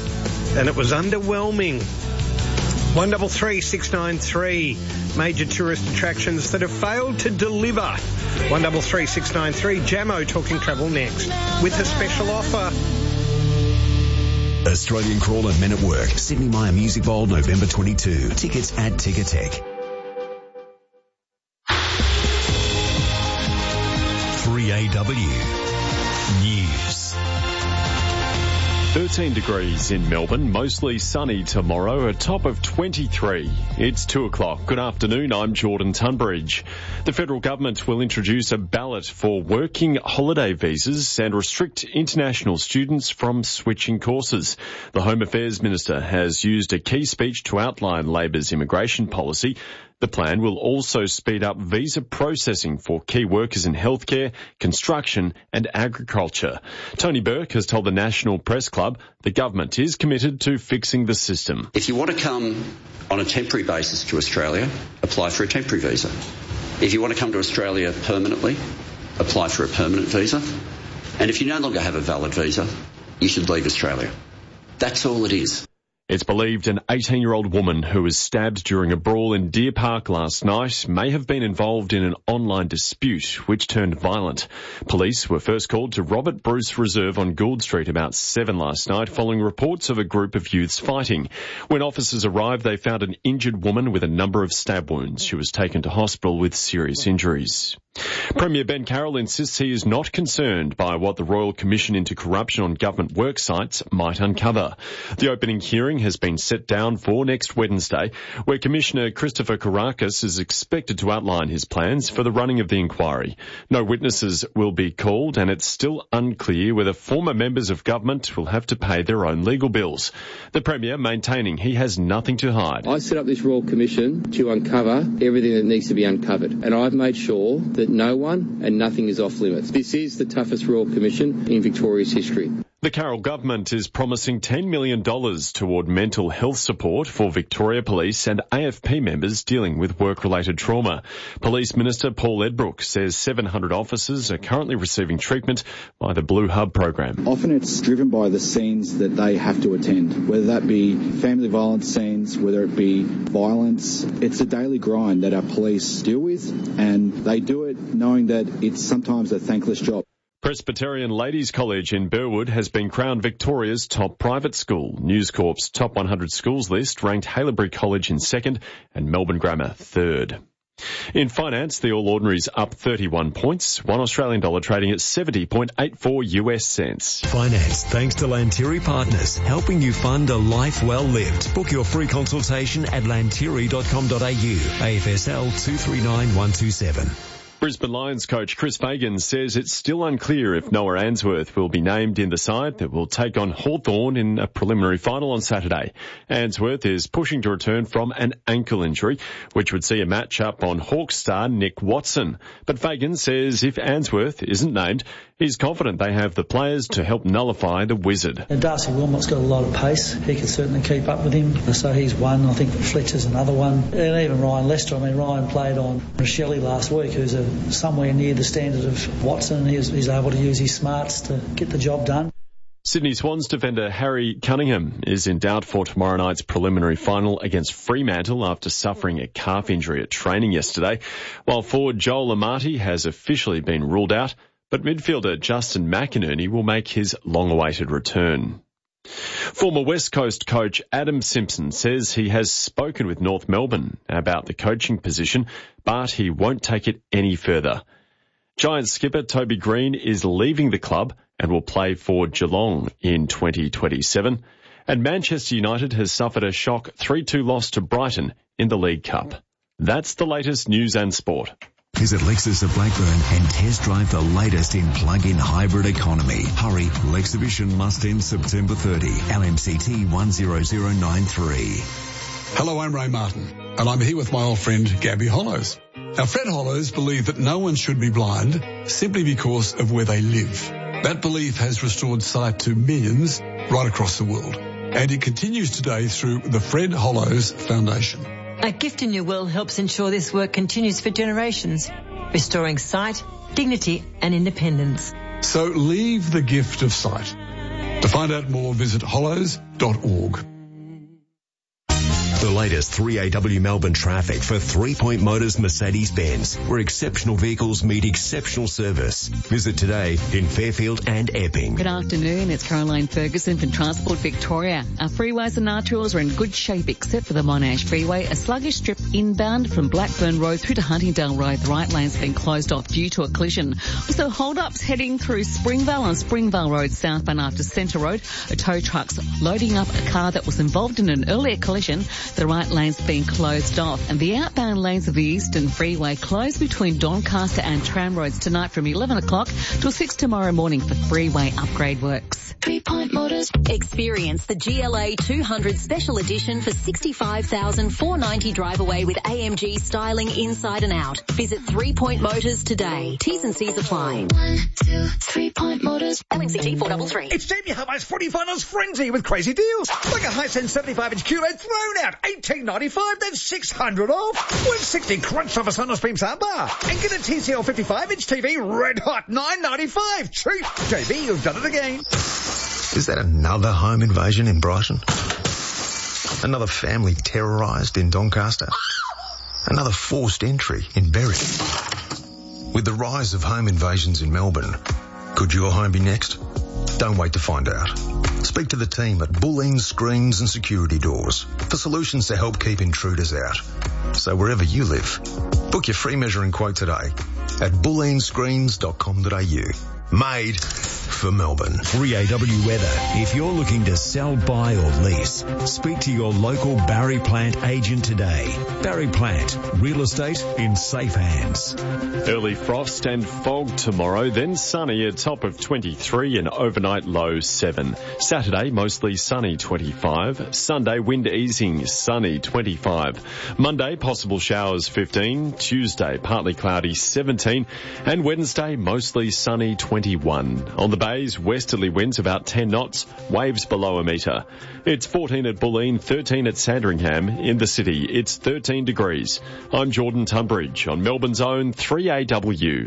S1: and it was underwhelming. one double three six nine three, major tourist attractions that have failed to deliver. one double three six nine three, Jamo talking travel next with a special offer.
S7: Australian Crawler Men at Work, Sydney Myer Music Bowl, November twenty-second. Tickets at Ticketek. three A W News.
S30: thirteen degrees in Melbourne, mostly sunny tomorrow, a top of twenty-three. It's two o'clock. Good afternoon, I'm Jordan Tunbridge. The federal government will introduce a ballot for working holiday visas and restrict international students from switching courses. The Home Affairs Minister has used a key speech to outline Labor's immigration policy. The plan will also speed up visa processing for key workers in healthcare, construction and agriculture. Tony Burke has told the National Press Club the government is committed to fixing the system.
S31: If you want to come on a temporary basis to Australia, apply for a temporary visa. If you want to come to Australia permanently, apply for a permanent visa. And if you no longer have a valid visa, you should leave Australia. That's all it is.
S30: It's believed an eighteen-year-old woman who was stabbed during a brawl in Deer Park last night may have been involved in an online dispute which turned violent. Police were first called to Robert Bruce Reserve on Gould Street about seven last night following reports of a group of youths fighting. When officers arrived, they found an injured woman with a number of stab wounds. She was taken to hospital with serious injuries. Premier Ben Carroll insists he is not concerned by what the Royal Commission into Corruption on Government Worksites might uncover. The opening hearing hearing has been set down for next Wednesday, where Commissioner Christopher Kourakis is expected to outline his plans for the running of the inquiry. No witnesses will be called, and it's still unclear whether former members of government will have to pay their own legal bills. The Premier maintaining he has nothing to hide.
S2: I set up this Royal Commission to uncover everything that needs to be uncovered, and I've made sure that no one and nothing is off limits. This is the toughest Royal Commission in Victoria's history.
S30: The Carroll government is promising ten million dollars toward mental health support for Victoria Police and A F P members dealing with work-related trauma. Police Minister Paul Edbrook says seven hundred officers are currently receiving treatment by the Blue Hub program.
S3: Often it's driven by the scenes that they have to attend, whether that be family violence scenes, whether it be violence. It's a daily grind that our police deal with, and they do it knowing that it's sometimes a thankless job.
S30: Presbyterian Ladies College in Burwood has been crowned Victoria's top private school. News Corp's top one hundred schools list ranked Haileybury College in second and Melbourne Grammar third. In finance, the All Ordinaries up thirty-one points, one Australian dollar trading at seventy point eight four U S cents.
S7: Finance thanks to Lantiri Partners, helping you fund a life well lived. Book your free consultation at lantiri dot com dot a u. A F S L two three nine one two seven.
S30: Brisbane Lions coach Chris Fagan says it's still unclear if Noah Answorth will be named in the side that will take on Hawthorn in a preliminary final on Saturday. Answorth is pushing to return from an ankle injury, which would see a match-up on Hawks star Nick Watson. But Fagan says if Answorth isn't named, he's confident they have the players to help nullify the wizard.
S5: And Darcy Wilmot's got a lot of pace. He can certainly keep up with him. So he's one. I think Fletcher's another one. And even Ryan Lester. I mean, Ryan played on Rochelle last week, who's a somewhere near the standard of Watson. He's, he's able to use his smarts to get the job done.
S30: Sydney Swans defender Harry Cunningham is in doubt for tomorrow night's preliminary final against Fremantle after suffering a calf injury at training yesterday, while forward Joel Amati has officially been ruled out, but midfielder Justin McInerney will make his long-awaited return. Former West Coast coach Adam Simpson says he has spoken with North Melbourne about the coaching position, but he won't take it any further. Giants skipper Toby Green is leaving the club and will play for Geelong in twenty twenty-seven. And Manchester United has suffered a shock three two loss to Brighton in the League Cup. That's the latest news and sport.
S7: Visit Lexus of Blackburn and test drive the latest in plug-in hybrid economy. Hurry, Lexhibition must end September thirtieth. L M C T one zero zero nine three.
S6: Hello, I'm Ray Martin, and I'm here with my old friend Gabby Hollows. Now, Fred Hollows believed that no one should be blind simply because of where they live. That belief has restored sight to millions right across the world, and it continues today through the Fred Hollows Foundation.
S9: A Gift in Your Will helps ensure this work continues for generations, restoring sight, dignity and independence.
S6: So leave the gift of sight. To find out more, visit hollows dot org.
S7: The latest three A W Melbourne traffic for Three Point Motors Mercedes-Benz, where exceptional vehicles meet exceptional service. Visit today in Fairfield and Epping.
S13: Good afternoon, it's Caroline Ferguson from Transport Victoria. Our freeways and arterials are in good shape except for the Monash Freeway. A sluggish strip inbound from Blackburn Road through to Huntingdale Road. The right lane's been closed off due to a collision. Also, hold-ups heading through Springvale on Springvale Road southbound after Centre Road. A tow truck's loading up a car that was involved in an earlier collision. The right lane's been closed off, and the outbound lanes of the Eastern Freeway closed between Doncaster and Tram Roads tonight from eleven o'clock till six tomorrow morning for freeway upgrade works.
S10: Three Point Motors. Experience the G L A two hundred Special Edition for sixty-five thousand four hundred ninety drive away with A M G styling inside and out. Visit Three Point Motors today. T's and C's apply. One, two, Three Point Motors. L M C T four three three.
S18: It's Jamie Hubbard's Footy Finals Frenzy with crazy deals. Like a Hisense seventy-five inch Q L E D thrown out, eighteen ninety-five, then six hundred off. Win sixty crunch off a Sonos Beam soundbar. And get a T C L fifty-five inch T V red hot nine ninety-five. Cheap. J B, you've done it again.
S19: Is that another home invasion in Brighton? Another family terrorised in Doncaster? Another forced entry in Berry? With the rise of home invasions in Melbourne, could your home be next? Don't wait to find out. Speak to the team at Bulleen Screens and Security Doors for solutions to help keep intruders out. So wherever you live, book your free measuring quote today at bulleen screens dot com dot a u. Made
S7: for Melbourne. three A W weather. If you're looking to sell, buy or lease, speak to your local Barry Plant agent today. Barry Plant, real estate in safe hands.
S30: Early frost and fog tomorrow, then sunny, a top of twenty-three and overnight low seven. Saturday, mostly sunny, twenty-five. Sunday, wind easing, sunny, twenty-five. Monday, possible showers, fifteen. Tuesday, partly cloudy, seventeen. And Wednesday, mostly sunny, twenty-one. On the bays, westerly winds about ten knots, waves below a metre. It's fourteen at Bulleen, thirteen at Sandringham. In the city, it's thirteen degrees. I'm Jordan Tunbridge on Melbourne's own three A W.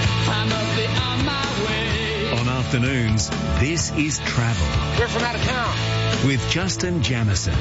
S7: On afternoons, this is Travel.
S8: We're from out of town.
S7: With Justin Jamison.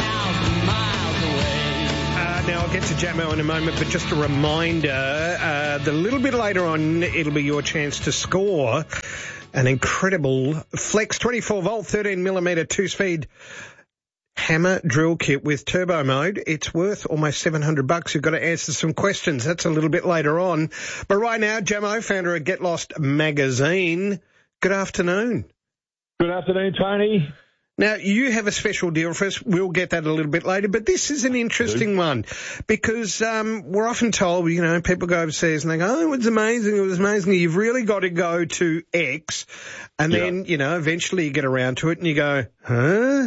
S1: Uh, now, I'll get to Jamo in a moment, but just a reminder uh, that a little bit later on, it'll be your chance to score an incredible Flex twenty-four volt, thirteen millimetre two-speed hammer drill kit with turbo mode. It's worth almost seven hundred bucks. You've got to answer some questions. That's a little bit later on. But right now, Jamo, founder of Get Lost magazine. Good afternoon.
S11: Good afternoon, Tony.
S1: Now, you have a special deal for us. We'll get that a little bit later, but this is an interesting one because um, we're often told, you know, people go overseas and they go, oh, it was amazing, it was amazing. You've really got to go to X, and yeah. then, you know, eventually you get around to it and you go, huh?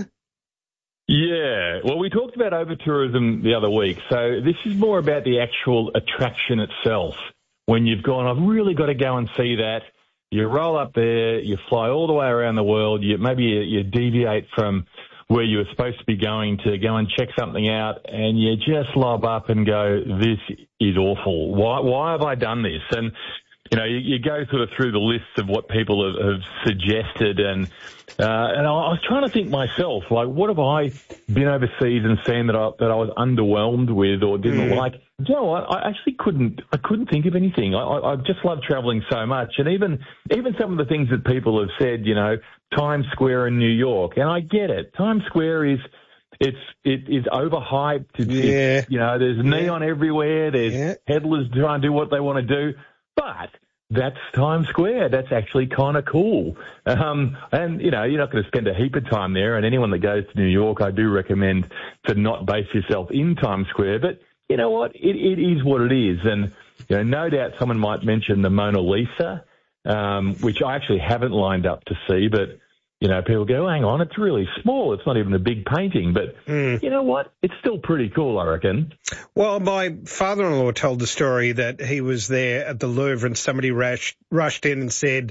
S11: Yeah, well, we talked about over-tourism the other week, so this is more about the actual attraction itself. When you've gone, I've really got to go and see that. You roll up there, you fly all the way around the world, you maybe you, you deviate from where you were supposed to be going to go and check something out, and you just lob up and go, this is awful. Why, why have I done this? And, you know, you, you go sort of through the lists of what people have, have suggested, and uh, and I was trying to think myself, like, what have I been overseas and seen that I, that I was underwhelmed with or didn't mm. like? Do you know what? I actually couldn't. I couldn't think of anything. I, I, I just love travelling so much, and even even some of the things that people have said. You know, Times Square in New York, and I get it. Times Square is it's it is overhyped. It's,
S1: yeah.
S11: It's, you know, there's neon
S1: yeah.
S11: everywhere. There's
S1: yeah.
S11: peddlers trying to do what they want to do, but that's Times Square. That's actually kind of cool. Um, and, you know, you're not going to spend a heap of time there. And anyone that goes to New York, I do recommend to not base yourself in Times Square. But you know what? It, it is what it is. And, you know, no doubt someone might mention the Mona Lisa, um, which I actually haven't lined up to see. But, you know, people go, hang on, it's really small. It's not even a big painting. But
S1: mm.
S11: you know what? It's still pretty cool, I reckon.
S1: Well, my father-in-law told the story that he was there at the Louvre and somebody rushed, rushed in and said,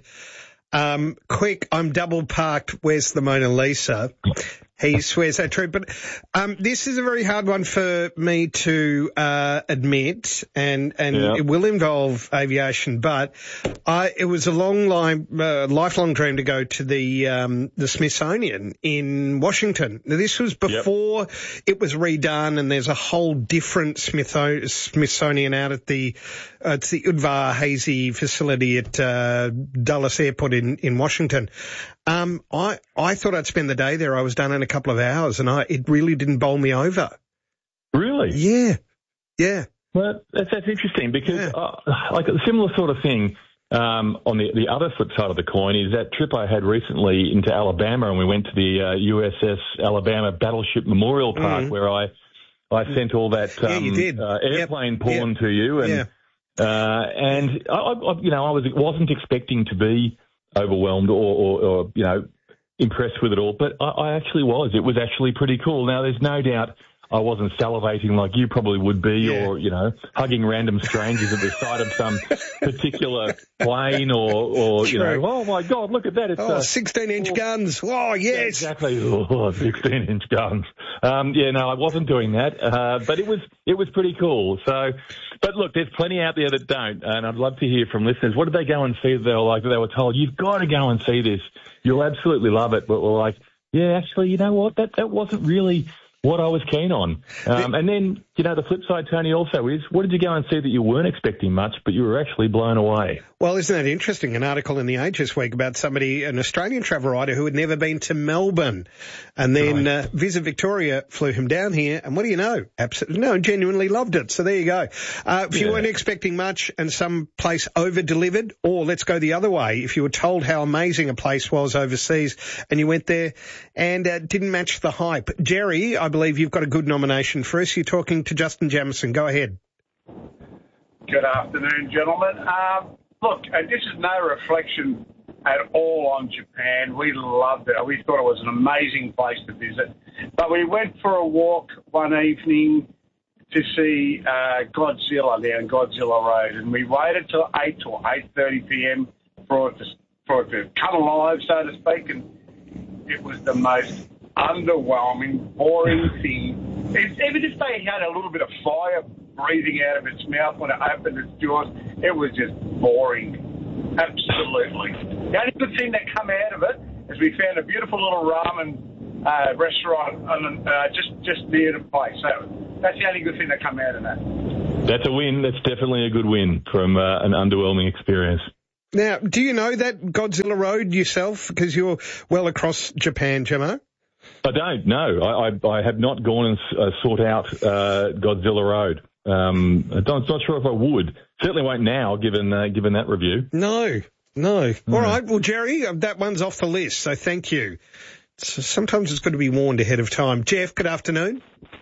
S1: um, quick, I'm double parked. Where's the Mona Lisa? He swears so true. But um, this is a very hard one for me to uh, admit, and, and
S11: yeah.
S1: it will involve aviation. But I, it was a long, line, uh, lifelong dream to go to the um, the Smithsonian in Washington. Now, this was before yep. it was redone, and there's a whole different Smitho- Smithsonian out at the uh, it's the Udvar Hazy facility at uh, Dulles Airport in, in Washington. Um, I, I thought I'd spend the day there. I was done in a couple of hours, and I, it really didn't bowl me over.
S11: Really?
S1: Yeah. Yeah.
S11: Well, that's, that's interesting because, yeah. uh, like, a similar sort of thing, um, on the, the other flip side of the coin is that trip I had recently into Alabama, and we went to the, uh, U S S Alabama Battleship Memorial Park mm-hmm. where I, I sent all that, um,
S1: yeah, you did.
S11: Uh, airplane
S1: yep.
S11: porn
S1: yep.
S11: to you. And,
S1: yeah.
S11: uh, and I, I, you know, I was, wasn't expecting to be overwhelmed or, or, or, you know, impressed with it all, but I, I actually was. It was actually pretty cool. Now, there's no doubt I wasn't salivating like you probably would be
S1: yeah.
S11: or, you know, hugging random strangers at the side of some particular plane or, or you know, oh, my God, look at that. It's
S1: oh, sixteen-inch oh, guns. Oh, yes.
S11: Yeah, exactly. Oh, sixteen-inch guns. Um, yeah, no, I wasn't doing that, uh, but it was it was pretty cool. So, but look, there's plenty out there that don't, and I'd love to hear from listeners. What did they go and see? They were like, they were told, you've got to go and see this. You'll absolutely love it. But we're like, yeah, actually, you know what? That that wasn't really what I was keen on. Um, and then you know, the flip side, Tony, also is, what did you go and see that you weren't expecting much, but you were actually blown away?
S1: Well, isn't that interesting? An article in The Age this week about somebody, an Australian travel writer who had never been to Melbourne. And then uh, Visit Victoria flew him down here, and what do you know? Absolutely, no, genuinely loved it. So there you go. Uh, if you
S11: Yeah.
S1: weren't expecting much and some place over-delivered, or let's go the other way, if you were told how amazing a place was overseas and you went there and uh, didn't match the hype. Jerry, I believe you've got a good nomination for us. You're talking to Justin Jamieson. Go ahead.
S8: Good afternoon, gentlemen. Um, look, uh, this is no reflection at all on Japan. We loved it. We thought it was an amazing place to visit. But we went for a walk one evening to see uh, Godzilla down Godzilla Road, and we waited till eight or eight thirty p.m. for it to for it to come alive, so to speak, and it was the most underwhelming, boring thing. If, even if they had a little bit of fire breathing out of its mouth when it opened its jaws, it was just boring. Absolutely. The only good thing that come out of it is we found a beautiful little ramen uh, restaurant on, uh, just just near the place. So that's the only good thing that come out of that.
S11: That's a win. That's definitely a good win from uh, an underwhelming experience.
S1: Now, do you know that Godzilla Road yourself? Because you're well across Japan, Gemma.
S11: I don't, no. I, I, I have not gone and uh, sought out uh, Godzilla Road. Um, I'm not sure if I would. Certainly won't now, given uh, given that review.
S1: No, no. Mm. All right. Well, Jerry, that one's off the list, so thank you. So sometimes it's good to be warned ahead of time. Jeff, good afternoon.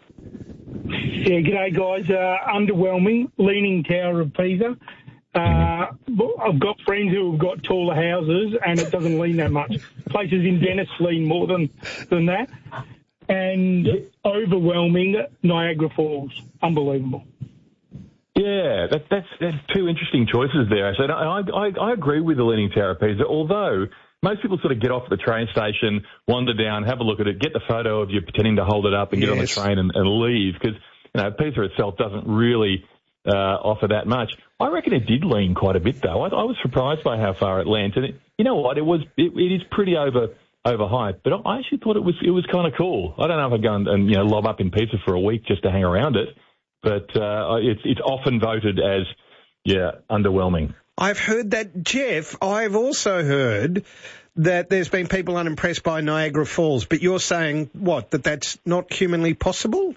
S12: Yeah, g'day, guys. Uh, underwhelming. Leaning Tower of Pisa. Uh, I've got friends who have got taller houses, and it doesn't lean that much. Places in Venice lean more than, than that. And overwhelming Niagara Falls. Unbelievable.
S11: Yeah, that, that's that's two interesting choices there. So I, I, I agree with the Leaning Tower of Pisa, although most people sort of get off at the train station, wander down, have a look at it, get the photo of you pretending to hold it up and yes. get on the train and, and leave, because you know Pisa itself doesn't really uh, offer that much. I reckon it did lean quite a bit, though. I, I was surprised by how far it leant, and it, you know what? It was it, it is pretty over overhyped, but I actually thought it was it was kind of cool. I don't know if I'd go and, and you know lob up in Pisa for a week just to hang around it. But uh, it's it's often voted as, yeah, underwhelming.
S1: I've heard that, Jeff. I've also heard that there's been people unimpressed by Niagara Falls, but you're saying, what, that that's not humanly possible?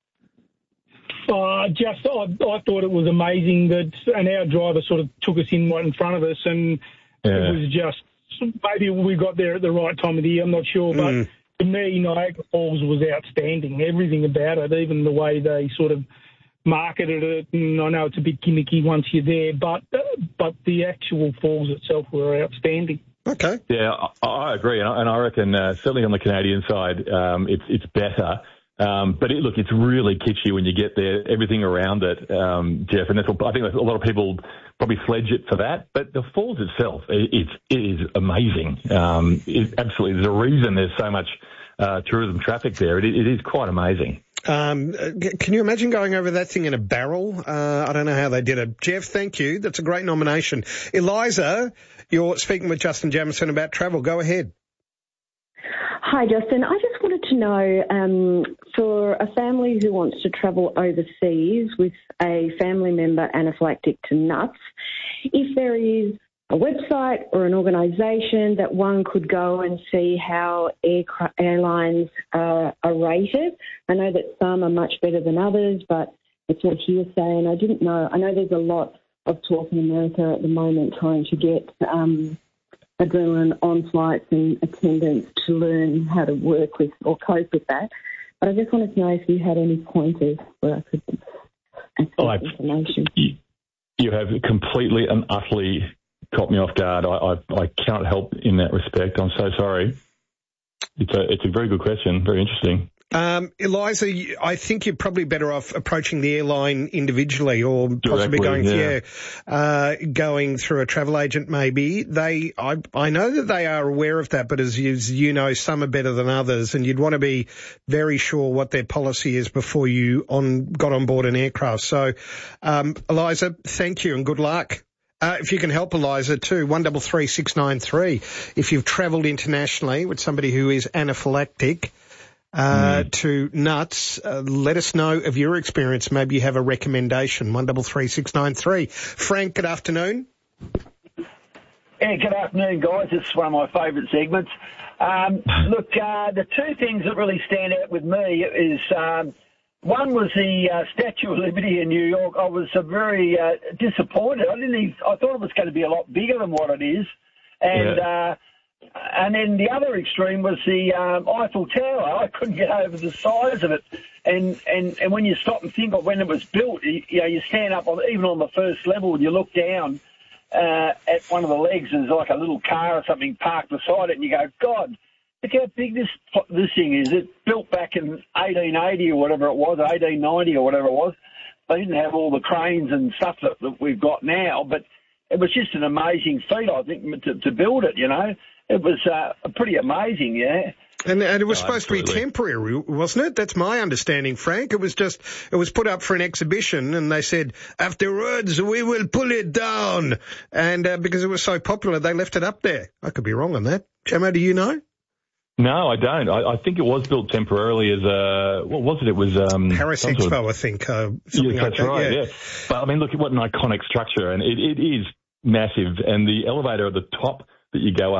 S12: Uh, just, I, I thought it was amazing that an hour driver sort of took us in right in front of us, and yeah. it was just, maybe we got there at the right time of the year, I'm not sure, but mm. to me, Niagara Falls was outstanding. Everything about it, even the way they sort of marketed it, and I know it's a bit gimmicky once you're there, but uh, but the actual falls itself were outstanding.
S1: Okay.
S11: Yeah, I, I agree, and I, and I reckon uh, certainly on the Canadian side, um, it's it's better. Um, but it, look, it's really kitschy when you get there. Everything around it, um, Jeff, and that's what, I think a lot of people probably sledge it for that. But the falls itself, it, it's it is amazing. Um, it, absolutely, there's a reason there's so much uh, tourism traffic there. It, it is quite amazing.
S1: Um, can you imagine going over that thing in a barrel? Uh, I don't know how they did it. Jeff, thank you. That's a great nomination. Eliza, you're speaking with Justin Jamieson about travel. Go ahead.
S14: Hi, Justin. I just wanted to know, um, for a family who wants to travel overseas with a family member anaphylactic to nuts, if there is a website or an organisation that one could go and see how air, airlines uh, are rated. I know that some are much better than others, but it's what he was saying. I didn't know. I know there's a lot of talk in America at the moment trying to get um, adrenaline on flights and attendants to learn how to work with or cope with that. But I just wanted to know if you had any pointers where I could access oh, information.
S11: You, you have completely and utterly caught me off guard. I, I, I cannot help in that respect. I'm so sorry. It's a, it's a very good question. Very interesting.
S1: Um, Eliza, I think you're probably better off approaching the airline individually, or possibly
S11: Directly,
S1: going,
S11: yeah.
S1: yeah, uh, going through a travel agent. Maybe they, I, I know that they are aware of that, but as you, as you know, some are better than others, and you'd want to be very sure what their policy is before you on got on board an aircraft. So, um, Eliza, thank you and good luck. Uh, if you can help Eliza too, one double three six nine three. If you've travelled internationally with somebody who is anaphylactic. uh, mm. to nuts. Uh, let us know of your experience. Maybe you have a recommendation. One double three six nine three. Frank, good afternoon.
S4: Yeah, good afternoon, guys. This is one of my favourite segments. Um, look, uh, the two things that really stand out with me is um, one was the uh, Statue of Liberty in New York. I was uh, very uh, disappointed. I didn't. Even, I thought it was going to be a lot bigger than what it is, and yeah. uh, and then the other extreme was the um, Eiffel Tower. I couldn't get over the size of it, and and, and when you stop and think of when it was built, you, you know, you stand up on even on the first level and you look down. Uh, at one of the legs, there's like a little car or something parked beside it, and you go, God, look how big this this thing is. It built back in eighteen eighty or whatever it was, eighteen ninety or whatever it was. They didn't have all the cranes and stuff that, that we've got now, but it was just an amazing feat, I think, to, to build it, you know. It was uh, pretty amazing, yeah.
S1: And, and it was
S4: oh,
S1: supposed absolutely. to be temporary, wasn't it? That's my understanding, Frank. It was just, it was put up for an exhibition and they said, afterwards we will pull it down. And uh, because it was so popular, they left it up there. I could be wrong on that. Chamo, do you know?
S11: No, I don't. I, I think it was built temporarily as a, what was it? It was... Um,
S1: Paris Expo, sort of, I think. Uh, something
S11: yes,
S1: like
S11: that's
S1: that,
S11: right,
S1: yeah.
S11: yeah. But I mean, look, what an iconic structure. And it, it is massive. And the elevator at the top that you go up,